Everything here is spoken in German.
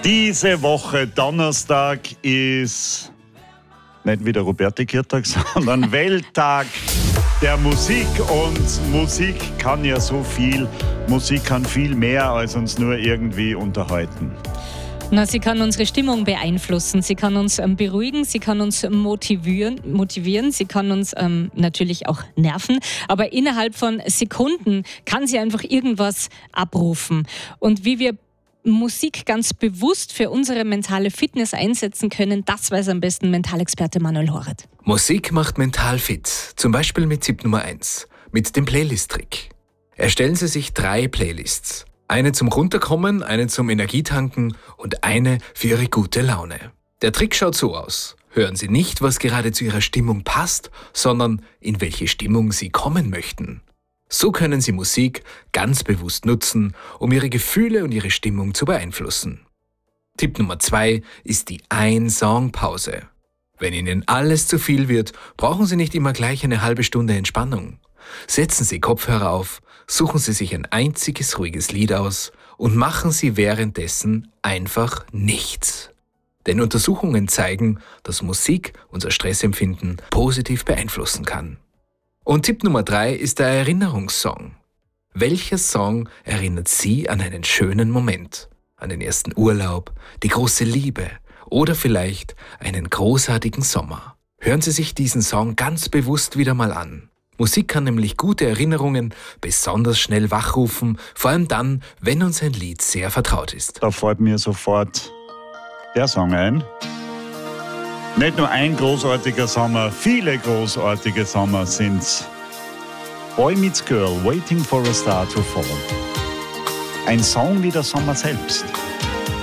Diese Woche Donnerstag ist nicht wieder Roberti-Kirtag, sondern Welttag der Musik. Und Musik kann ja so viel. Musik kann viel mehr als uns nur irgendwie unterhalten. Na, sie kann unsere Stimmung beeinflussen, sie kann uns beruhigen, sie kann uns motivieren, sie kann uns natürlich auch nerven, aber innerhalb von Sekunden kann sie einfach irgendwas abrufen. Und wie wir Musik ganz bewusst für unsere mentale Fitness einsetzen können, das weiß am besten Mentalexperte Manuel Horath. Musik macht mental fit, zum Beispiel mit Tipp Nummer 1, mit dem Playlist-Trick. Erstellen Sie sich 3 Playlists. Eine zum Runterkommen, eine zum Energietanken und eine für Ihre gute Laune. Der Trick schaut so aus. Hören Sie nicht, was gerade zu Ihrer Stimmung passt, sondern in welche Stimmung Sie kommen möchten. So können Sie Musik ganz bewusst nutzen, um Ihre Gefühle und Ihre Stimmung zu beeinflussen. Tipp Nummer 2 ist die Ein-Song-Pause. Wenn Ihnen alles zu viel wird, brauchen Sie nicht immer gleich eine halbe Stunde Entspannung. Setzen Sie Kopfhörer auf, suchen Sie sich ein einziges ruhiges Lied aus und machen Sie währenddessen einfach nichts. Denn Untersuchungen zeigen, dass Musik unser Stressempfinden positiv beeinflussen kann. Und Tipp Nummer 3 ist der Erinnerungssong. Welcher Song erinnert Sie an einen schönen Moment? An den ersten Urlaub, die große Liebe oder vielleicht einen großartigen Sommer? Hören Sie sich diesen Song ganz bewusst wieder mal an. Musik kann nämlich gute Erinnerungen besonders schnell wachrufen, vor allem dann, wenn uns ein Lied sehr vertraut ist. Da fällt mir sofort der Song ein. Nicht nur ein großartiger Sommer, viele großartige Sommer sind's. Boy Meets Girl, Waiting for a Star to Fall. Ein Song wie der Sommer selbst.